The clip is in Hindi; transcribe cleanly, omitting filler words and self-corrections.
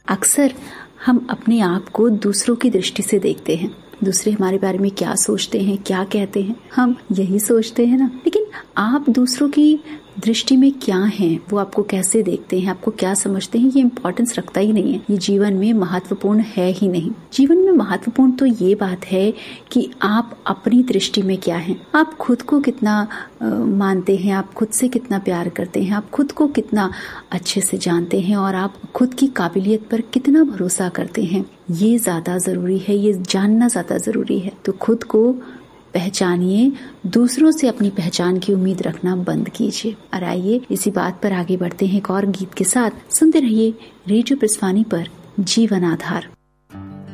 अक्सर हम अपने आप को दूसरों की दृष्टि से देखते हैं। दूसरे हमारे बारे में क्या सोचते हैं, क्या कहते हैं, हम यही सोचते हैं ना। लेकिन आप दूसरों की दृष्टि में क्या हैं, वो आपको कैसे देखते हैं, आपको क्या समझते हैं, ये इम्पोर्टेंस रखता ही नहीं है। ये जीवन में महत्वपूर्ण है ही नहीं। जीवन में महत्वपूर्ण तो ये बात है कि आप अपनी दृष्टि में क्या हैं, आप खुद को कितना मानते हैं, आप खुद से कितना प्यार करते हैं, आप खुद को कितना अच्छे से जानते हैं और आप खुद की काबिलियत पर कितना भरोसा करते हैं। ये ज्यादा जरूरी है, ये जानना ज्यादा जरूरी है। तो खुद को पहचानिए, दूसरों से अपनी पहचान की उम्मीद रखना बंद कीजिए। और आइए इसी बात पर आगे बढ़ते हैं एक और गीत के साथ। सुनते रहिए रेडियो प्रसवानी पर जीवन आधार।